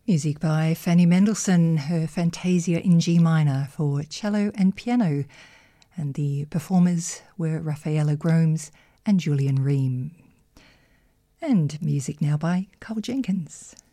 Music by Fanny Mendelssohn, her Fantasia in G minor for cello and piano, and the performers were Raffaella Gromes and Julian Ream. And music now by Carl Jenkins.